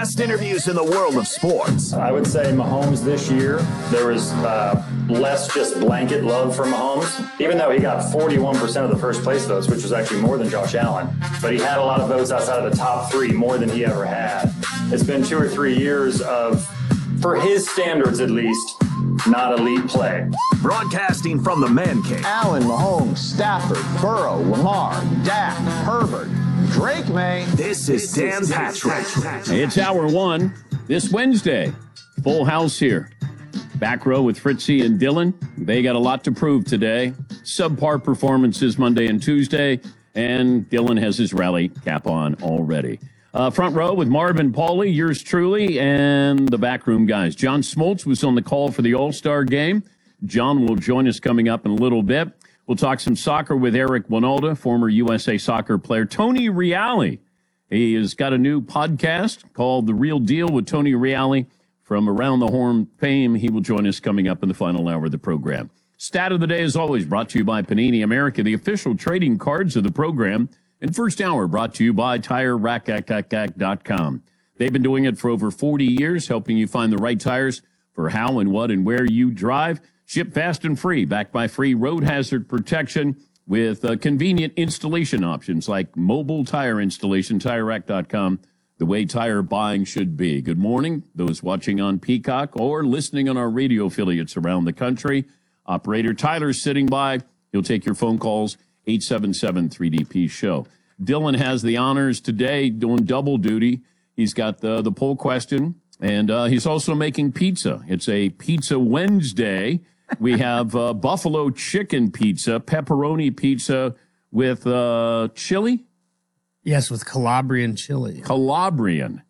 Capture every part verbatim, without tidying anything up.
Best interviews in the world of sports. I would say Mahomes this year, there was uh, less just blanket love for Mahomes, even though he got forty-one percent of the first place votes, which was actually more than Josh Allen. But he had a lot of votes outside of the top three, more than he ever had. It's been two or three years of, for his standards at least, not elite play. Broadcasting from the Man Cave. Allen, Mahomes, Stafford, Burrow, Lamar, Dak, Herbert, Drake May. This is Dan Patrick. It's hour one this Wednesday. Full house here. Back row with Fritzy and Dylan. They got a lot to prove today. Subpar performances Monday and Tuesday. And Dylan has his rally cap on already. Uh, front row with Marvin Pauly, yours truly, and the backroom guys. John Smoltz was on the call for the All-Star game. John will join us coming up in a little bit. We'll talk some soccer with Eric Winalda, former U S A soccer player. Tony Reali, he has got a new podcast called The Real Deal with Tony Reali from Around the Horn fame. He will join us coming up in the final hour of the program. Stat of the day, as always, brought to you by Panini America, the official trading cards of the program. And first hour brought to you by Tire Rack dot com. They've been doing it for over forty years, helping you find the right tires for how and what and where you drive. Ship fast and free, backed by free road hazard protection with uh, convenient installation options like mobile tire installation, Tire Rack dot com, the way tire buying should be. Good morning, those watching on Peacock or listening on our radio affiliates around the country. Operator Tyler's sitting by. He'll take your phone calls, eight seven seven three D P show. Dylan has the honors today, doing double duty. He's got the, the poll question, and uh, he's also making pizza. It's a Pizza Wednesday. We have uh, buffalo chicken pizza, pepperoni pizza with uh, chili? Yes, with Calabrian chili. Calabrian.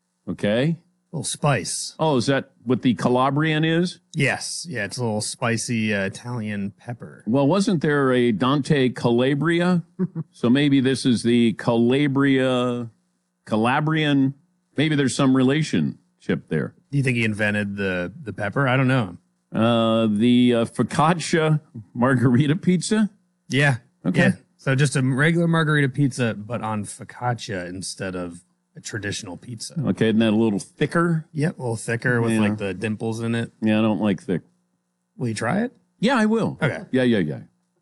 Okay. A little spice. Oh, is that what the Calabrian is? Yes. Yeah, it's a little spicy uh, Italian pepper. Well, wasn't there a Dante Calabria? So maybe this is the Calabria, Calabrian. Maybe there's some relationship there. Do you think he invented the, the pepper? I don't know. Uh, the uh, focaccia margarita pizza? Yeah. Okay. Yeah. So just a regular margarita pizza, but on focaccia instead of a traditional pizza. Okay, isn't that a little thicker? Yep, a little thicker with Yeah. like the dimples in it. Yeah, I don't like thick. Will you try it? Yeah, I will. Okay. Yeah, yeah, yeah.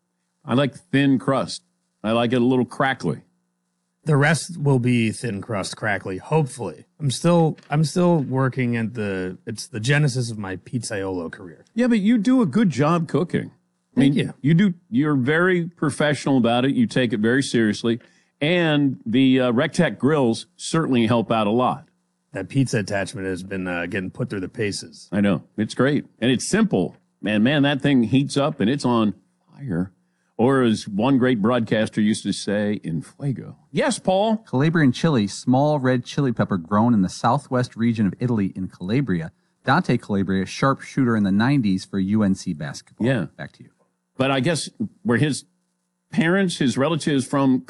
I like thin crust. I like it a little crackly. The rest will be thin crust crackly, hopefully. I'm still I'm still working at the it's the genesis of my pizzaiolo career. Yeah, but you do a good job cooking. I mean, Thank you. You do. You're very professional about it. You take it very seriously. And the uh, Rectech grills certainly help out a lot. That pizza attachment has been uh, getting put through the paces. I know. It's great. And it's simple. Man, man, that thing heats up and it's on fire. Or as one great broadcaster used to say, in fuego. Yes, Paul? Calabrian chili, small red chili pepper grown in the southwest region of Italy in Calabria. Dante Calabria, sharpshooter in the nineties for U N C basketball. Yeah. Back to you. But I guess were his parents, his relatives from